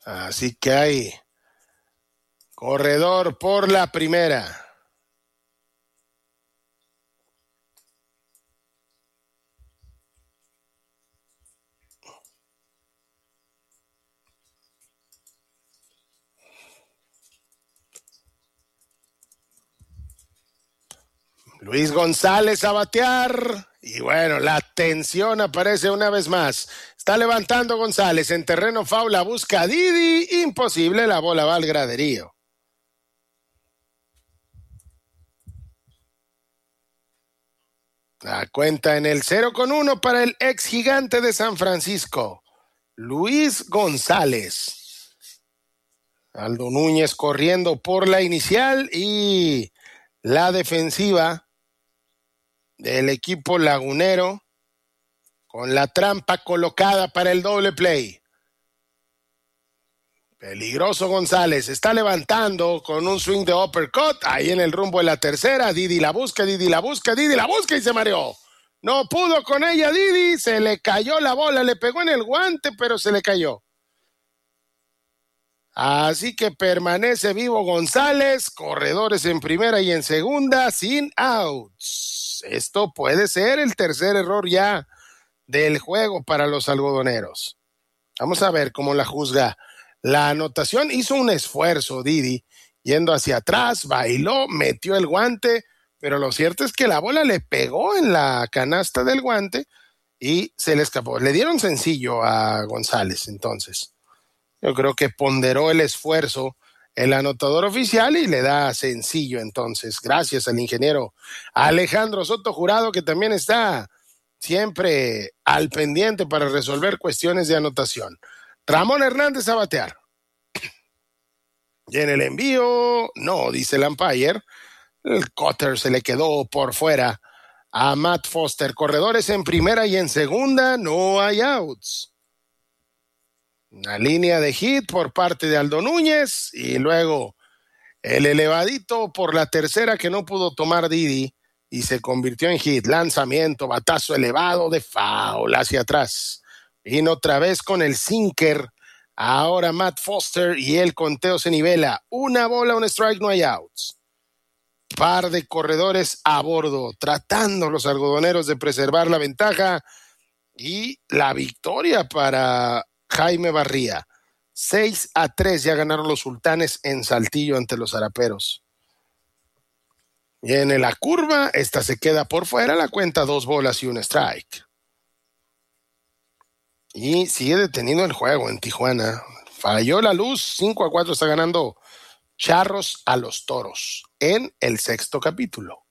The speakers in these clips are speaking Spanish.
Así que hay corredor por la primera. Luis González a batear. Y bueno, la tensión aparece una vez más. Está levantando González en terreno foul, la busca Didi. Imposible, la bola va al graderío. La cuenta en el 0-1 para el ex gigante de San Francisco, Luis González. Aldo Núñez corriendo por la inicial y la defensiva del equipo lagunero con la trampa colocada para el doble play. Peligroso González, está levantando con un swing de uppercut, ahí en el rumbo de la tercera. Didi la busca, Didi la busca, Didi la busca y se mareó. No pudo con ella Didi, se le cayó la bola, le pegó en el guante, pero se le cayó. Así que permanece vivo González, corredores en primera y en segunda, sin outs. Esto puede ser el tercer error ya del juego para los algodoneros. Vamos a ver cómo la juzga la anotación. Hizo un esfuerzo Didi, yendo hacia atrás, bailó, metió el guante, pero lo cierto es que la bola le pegó en la canasta del guante y se le escapó. Le dieron sencillo a González, entonces. Yo creo que ponderó el esfuerzo el anotador oficial y le da sencillo, entonces. Gracias al ingeniero Alejandro Soto Jurado, que también está siempre al pendiente para resolver cuestiones de anotación. Ramón Hernández a batear. Y en el envío, no, dice el umpire. El cutter se le quedó por fuera a Matt Foster. Corredores en primera y en segunda, no hay outs. Una línea de hit por parte de Aldo Núñez y luego el elevadito por la tercera que no pudo tomar Didi y se convirtió en hit. Lanzamiento, batazo elevado de foul hacia atrás. Vino otra vez con el sinker. Ahora Matt Foster y el conteo se nivela. Una bola, un strike, no hay outs. Par de corredores a bordo, tratando los algodoneros de preservar la ventaja y la victoria para Jaime Barría. 6-3 ya ganaron los sultanes en Saltillo ante los Araperos. Viene la curva, esta se queda por fuera, la cuenta 2 bolas y un strike. Y sigue detenido el juego en Tijuana. Falló la luz, 5-4 está ganando Charros a los Toros en el sexto capítulo.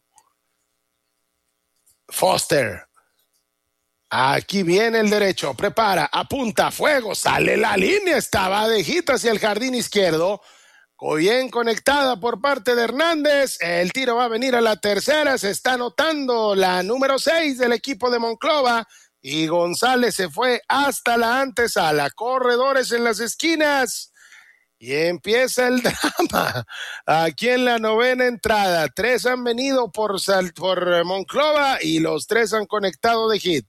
Foster. Aquí viene el derecho, prepara, apunta, fuego, sale la línea, estaba de hit hacia el jardín izquierdo. Bien conectada por parte de Hernández. El tiro va a venir a la tercera. Se está anotando la número 6 del equipo de Monclova. Y González se fue hasta la antesala. Corredores en las esquinas. Y empieza el drama. Aquí en la novena entrada. 3 han venido por Monclova y los 3 han conectado de hit.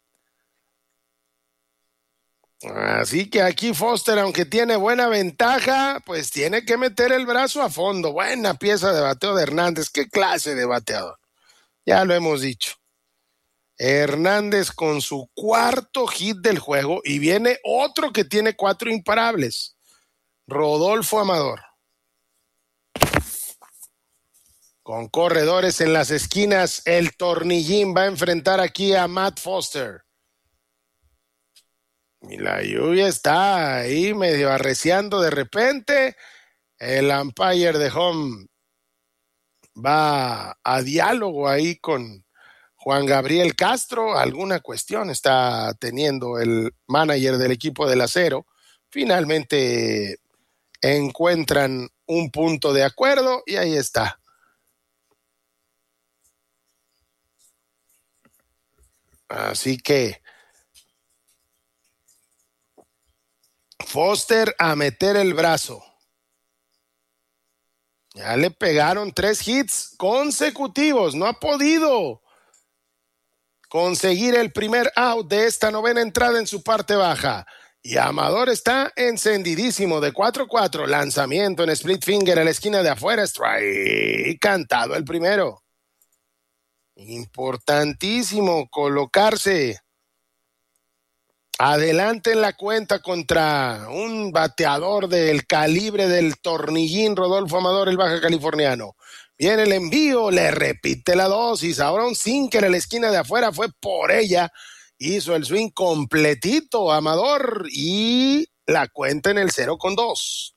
Así que aquí Foster, aunque tiene buena ventaja, pues tiene que meter el brazo a fondo. Buena pieza de bateo de Hernández. Qué clase de bateador. Ya lo hemos dicho. Hernández con su cuarto hit del juego y viene otro que tiene 4 imparables. Rodolfo Amador. Con corredores en las esquinas, el Tornillín va a enfrentar aquí a Matt Foster. Y la lluvia está ahí medio arreciando de repente. El umpire de home va a diálogo ahí con Juan Gabriel Castro. Alguna cuestión está teniendo el manager del equipo del Acero. Finalmente encuentran un punto de acuerdo y ahí está. Así que Foster a meter el brazo. Ya le pegaron 3 hits consecutivos. No ha podido conseguir el primer out de esta novena entrada en su parte baja. Y Amador está encendidísimo de 4-4. Lanzamiento en split finger a la esquina de afuera. Strike. Cantado el primero. Importantísimo colocarse adelante en la cuenta contra un bateador del calibre del Tornillín Rodolfo Amador, el baja californiano. Viene el envío, le repite la dosis. Ahora un sinker en la esquina de afuera, fue por ella. Hizo el swing completito Amador y la cuenta en el 0-2.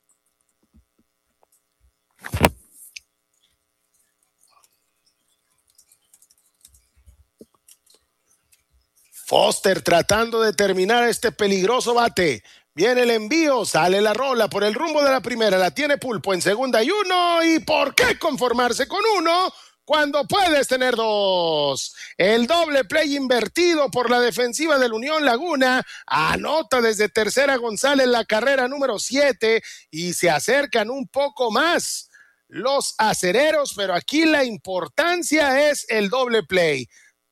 Foster tratando de terminar este peligroso bate. Viene el envío, sale la rola por el rumbo de la primera, la tiene Pulpo en 2-1. ¿Y por qué conformarse con 1 cuando puedes tener 2? El doble play invertido por la defensiva del Unión Laguna. Anota desde tercera González la carrera número 7 y se acercan un poco más los acereros, pero aquí la importancia es el doble play.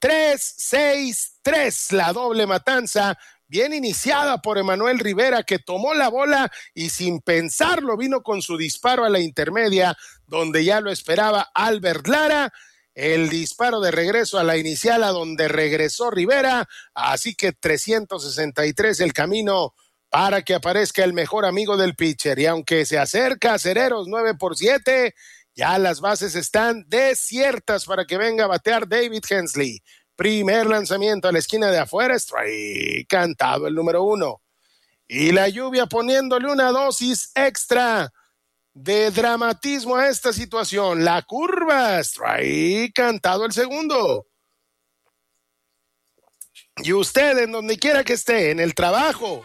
3-6-3, la doble matanza, bien iniciada por Emanuel Rivera, que tomó la bola y sin pensarlo vino con su disparo a la intermedia, donde ya lo esperaba Albert Lara. El disparo de regreso a la inicial, a donde regresó Rivera, así que 363 el camino para que aparezca el mejor amigo del pitcher. Y aunque se acerca a Acereros 9-7, ya las bases están desiertas para que venga a batear David Hensley. Primer lanzamiento a la esquina de afuera, strike, cantado el número 1. Y la lluvia poniéndole una dosis extra de dramatismo a esta situación. La curva, strike, cantado el segundo. Y usted, en donde quiera que esté, en el trabajo,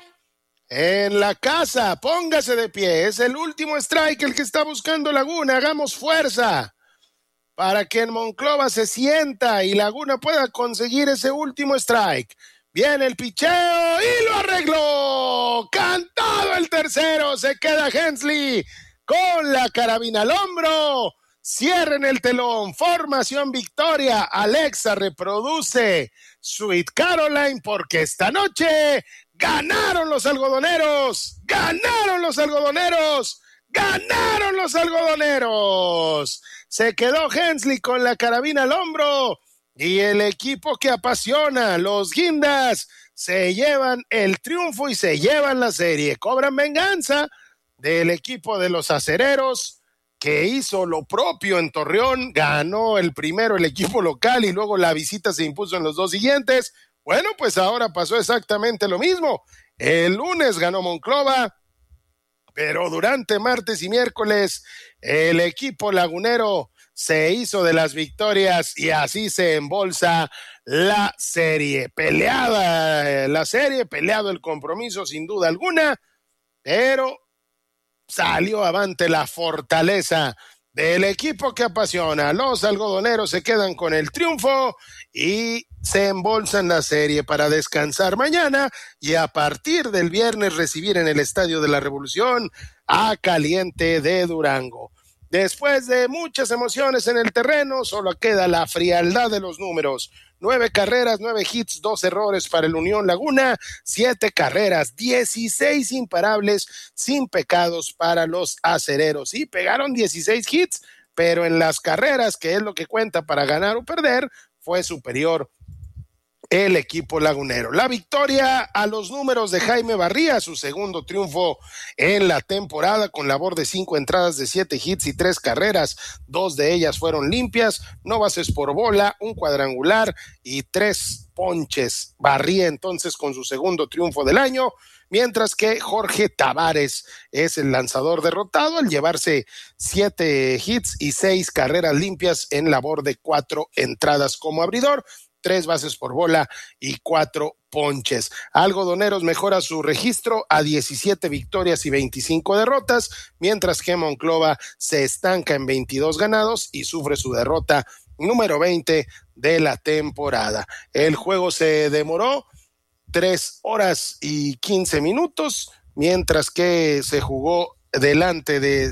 en la casa, póngase de pie. Es el último strike el que está buscando Laguna. Hagamos fuerza para que en Monclova se sienta y Laguna pueda conseguir ese último strike. Viene el picheo y lo arregló. Cantado el tercero. Se queda Hensley con la carabina al hombro. Cierren el telón. Formación victoria. Alexa reproduce Sweet Caroline, porque esta noche ganaron los algodoneros. ¡Ganaron los algodoneros! ¡Ganaron los algodoneros! Se quedó Hensley con la carabina al hombro y el equipo que apasiona, los Guindas, se llevan el triunfo y se llevan la serie. Cobran venganza del equipo de los acereros, que hizo lo propio en Torreón. Ganó el primero el equipo local y luego la visita se impuso en los 2 siguientes. Bueno, pues ahora pasó exactamente lo mismo. El lunes ganó Monclova, pero durante martes y miércoles el equipo lagunero se hizo de las victorias y así se embolsa la serie. Peleada la serie, peleado el compromiso sin duda alguna, pero salió avante la fortaleza del equipo que apasiona. Los algodoneros se quedan con el triunfo y se embolsan la serie para descansar mañana y a partir del viernes recibir en el Estadio de la Revolución a Caliente de Durango. Después de muchas emociones en el terreno, solo queda la frialdad de los números. 9 carreras, 9 hits, 2 errores para el Unión Laguna, 7 carreras, 16 imparables, sin pecados para los acereros. Sí, pegaron 16 hits, pero en las carreras, que es lo que cuenta para ganar o perder, fue superior el equipo lagunero. La victoria a los números de Jaime Barría, su segundo triunfo en la temporada, con labor de 5 entradas de 7 hits y 3 carreras, 2 de ellas fueron limpias, no bases por bola, un cuadrangular y 3 ponches. Barría entonces con su segundo triunfo del año, mientras que Jorge Tavares es el lanzador derrotado al llevarse 7 hits y 6 carreras limpias en labor de 4 entradas como abridor, 3 bases por bola y 4 ponches. Algodoneros mejora su registro a 17 victorias y 25 derrotas, mientras que Monclova se estanca en 22 ganados y sufre su derrota número 20 de la temporada. El juego se demoró 3 horas y 15 minutos, mientras que se jugó delante de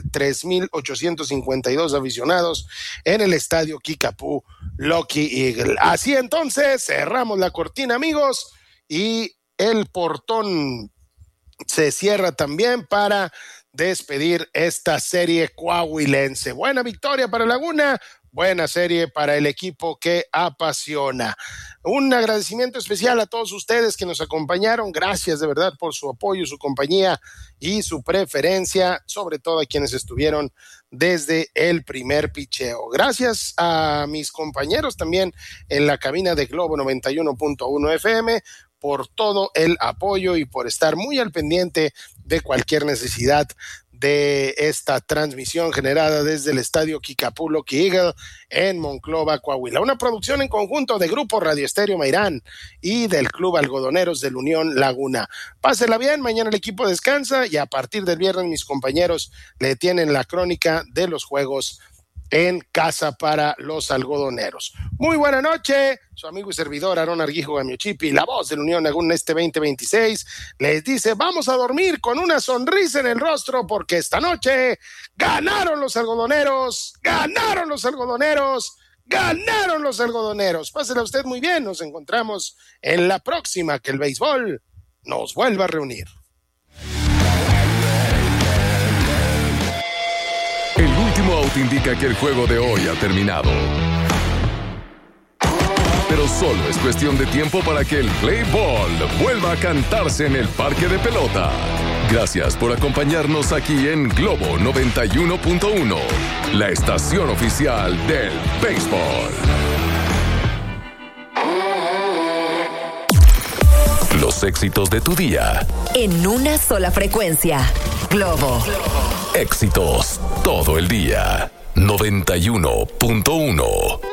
3,852 aficionados en el estadio Kickapoo Lucky Eagle. Así entonces cerramos la cortina, amigos, y el portón se cierra también para despedir esta serie coahuilense. Buena victoria para Laguna, buena serie para el equipo que apasiona. Un agradecimiento especial a todos ustedes que nos acompañaron. Gracias de verdad por su apoyo, su compañía y su preferencia, sobre todo a quienes estuvieron desde el primer picheo. Gracias a mis compañeros también en la cabina de Globo 91.1 FM por todo el apoyo y por estar muy al pendiente de cualquier necesidad de esta transmisión generada desde el estadio Kickapoo Lucky Eagle en Monclova, Coahuila. Una producción en conjunto de Grupo Radio Estéreo Mairán y del Club Algodoneros de la Unión Laguna. Pásela bien, mañana el equipo descansa y a partir del viernes mis compañeros le tienen la crónica de los juegos en casa para los algodoneros. Muy buena noche, su amigo y servidor Aarón Arguijo Gamiochipi, la voz de la Unión Laguna este 2026, les dice, vamos a dormir con una sonrisa en el rostro porque esta noche ganaron los algodoneros, ganaron los algodoneros, ganaron los algodoneros. Pásela usted muy bien, nos encontramos en la próxima, que el béisbol nos vuelva a reunir. El último out indica que el juego de hoy ha terminado. Pero solo es cuestión de tiempo para que el play ball vuelva a cantarse en el parque de pelota. Gracias por acompañarnos aquí en Globo 91.1, la estación oficial del béisbol. Los éxitos de tu día. En una sola frecuencia. Globo. Éxitos todo el día. 91.1.